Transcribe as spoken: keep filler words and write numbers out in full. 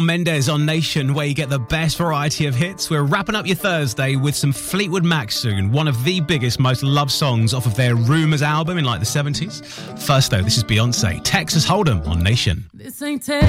Mendes on Nation, where you get the best variety of hits. We're wrapping up your Thursday with some Fleetwood Mac soon, one of the biggest, most loved songs off of their Rumours album in like the seventies. First though, this is Beyonce, Texas Hold'em on Nation. This ain't